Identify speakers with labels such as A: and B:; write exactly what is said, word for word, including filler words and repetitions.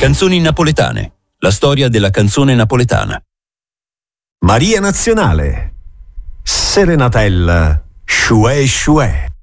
A: Canzoni napoletane. La storia della canzone napoletana.
B: Maria Nazionale. Serenatella. Shue Shue.